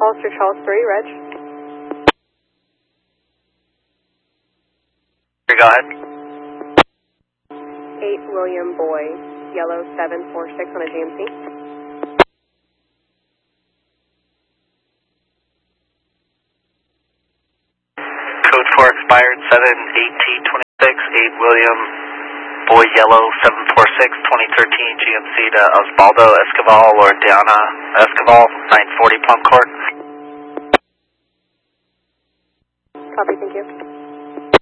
Hollister Charles 3, Reg. Go ahead. 8 William Boy, yellow 746 on a GMC. Code 4 expired 7-8T26, 8 William Boy Yellow 746, 2013 GMC to Osvaldo Escoval or Diana Escoval, 940 Plum Court. Copy, thank you.